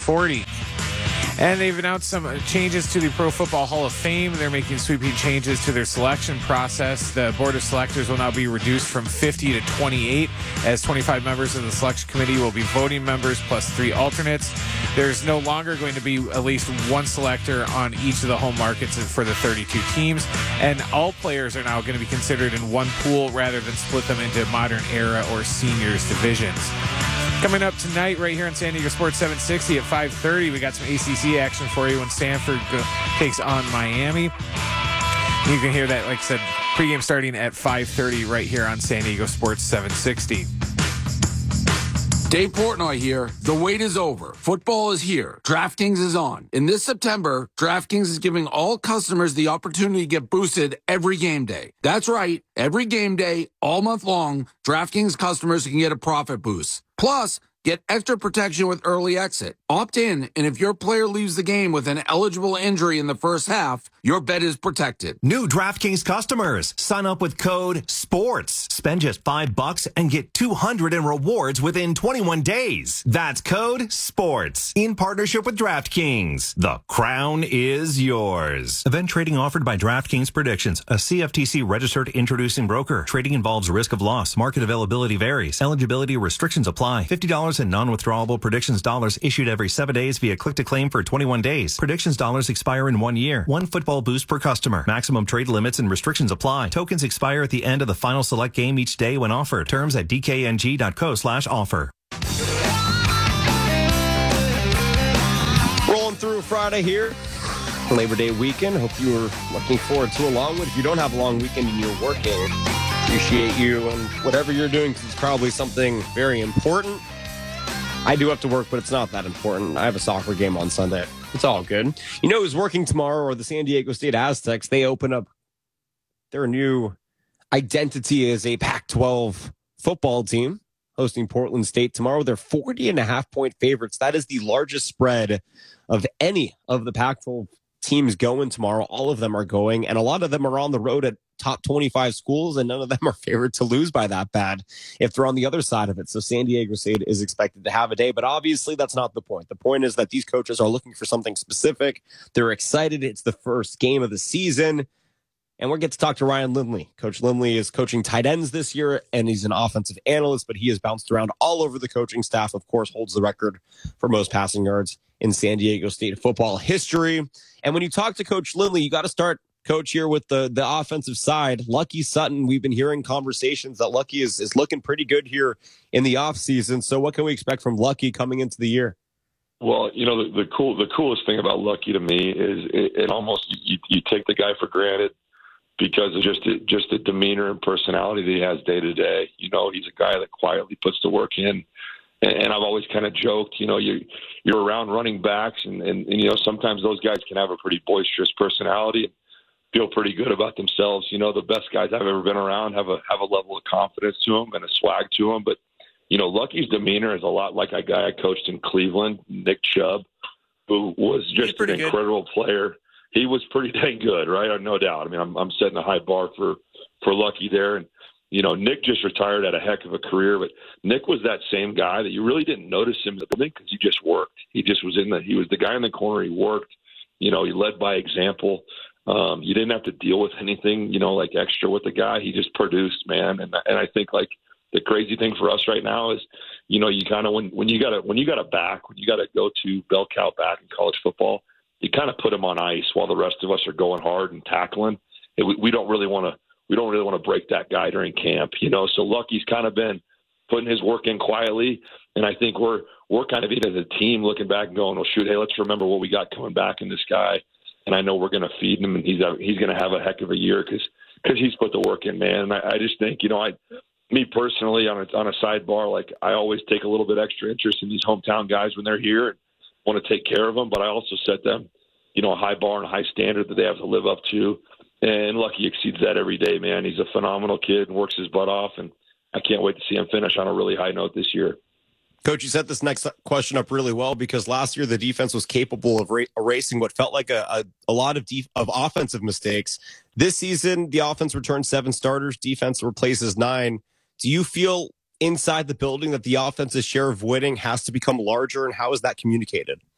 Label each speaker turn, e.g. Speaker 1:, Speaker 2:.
Speaker 1: 240. And they've announced some changes to the Pro Football Hall of Fame. They're making sweeping changes to their selection process. The board of selectors will now be reduced from 50 to 28, as 25 members of the selection committee will be voting members plus 3 alternates. There's no longer going to be at least one selector on each of the home markets for the 32 teams. And all players are now going to be considered in one pool rather than split them into modern era or seniors divisions. Coming up tonight right here on San Diego Sports 760 at 5:30, we got some ACC action for you when Stanford takes on Miami. You can hear that, like I said, pregame starting at 5:30 right here on San Diego Sports 760.
Speaker 2: Dave Portnoy here. The wait is over. Football is here. DraftKings is on. In this September, DraftKings is giving all customers the opportunity to get boosted every game day. That's right. Every game day, all month long, DraftKings customers can get a profit boost. Plus, get extra protection with early exit. Opt in, and if your player leaves the game with an eligible injury in the first half, your bet is protected.
Speaker 3: New DraftKings customers, sign up with code SPORTS. Spend just $5 and get $200 in rewards within 21 days. That's code SPORTS. In partnership with DraftKings. The crown is yours. Event trading offered by DraftKings Predictions, a CFTC registered introducing broker. Trading involves risk of loss. Market availability varies. Eligibility restrictions apply. $50 in non-withdrawable predictions dollars issued every 7 days via click to claim for 21 days. Predictions dollars expire in 1 year. One football boost per customer. Maximum trade limits and restrictions apply. Tokens expire at the end of the final select game each day when offered. Terms at dkng.co/offer.
Speaker 4: Rolling through Friday here. Labor Day weekend. Hope you were looking forward to a long one. If you don't have a long weekend and you're working, appreciate you and whatever you're doing, because it's probably something very important. I do have to work, but it's not that important. I have a soccer game on Sunday. It's all good. You know who's working tomorrow? Or the San Diego State Aztecs. They open up their new identity as a Pac-12 football team, hosting Portland State tomorrow. They're 40.5-point favorites. That is the largest spread of any of the Pac-12 teams going tomorrow. All of them are going, and a lot of them are on the road at top 25 schools, and none of them are favored to lose by that bad if they're on the other side of it. So San Diego State is expected to have a day, but obviously that's not the point. The point is that these coaches are looking for something specific. They're excited. It's the first game of the season, and we'll get to talk to Ryan Lindley. Coach Lindley is coaching tight ends this year, and he's an offensive analyst, but he has bounced around all over the coaching staff. Of course, holds the record for most passing yards in San Diego State football history. And when you talk to Coach Lindley, you got to start, Coach, here with the offensive side. Lucky Sutton, we've been hearing conversations that Lucky is looking pretty good here in the offseason. So what can we expect from Lucky coming into the year?
Speaker 5: Well, you know, the coolest thing about Lucky to me is it almost you take the guy for granted because of just the demeanor and personality that he has day to day. You know, he's a guy that quietly puts the work in. And I've always kind of joked, you know, you're around running backs and, you know, sometimes those guys can have a pretty boisterous personality and feel pretty good about themselves. You know, the best guys I've ever been around have a level of confidence to them and a swag to them. But, you know, Lucky's demeanor is a lot like a guy I coached in Cleveland, Nick Chubb, who was just an incredible player. He was pretty dang good, right? No doubt. I mean, I'm setting a high bar for Lucky there. And, you know, Nick just retired, had a heck of a career, but Nick was that same guy that you really didn't notice him in the building because he just worked. He just was he was the guy in the corner. He worked, you know, he led by example. You didn't have to deal with anything, you know, like extra with the guy. He just produced, man. And I think like the crazy thing for us right now is, you know, you kind of, when you got to go to bell cow back in college football, you kind of put him on ice while the rest of us are going hard and tackling. We don't really want to break that guy during camp, you know. So Lucky's kind of been putting his work in quietly, and I think we're kind of even as a team looking back and going, well, shoot, hey, let's remember what we got coming back in this guy, and I know we're going to feed him, and he's going to have a heck of a year because he's put the work in, man. And I just think, you know, me personally on a sidebar, like I always take a little bit extra interest in these hometown guys when they're here and want to take care of them, but I also set them, you know, a high bar and a high standard that they have to live up to. And Lucky exceeds that every day, man. He's a phenomenal kid and works his butt off, and I can't wait to see him finish on a really high note this year.
Speaker 4: Coach, you set this next question up really well because last year the defense was capable of erasing what felt like a lot of offensive mistakes. This season, the offense returns 7 starters, defense replaces 9. Do you feel inside the building that the offense's share of winning has to become larger, and how is that communicated?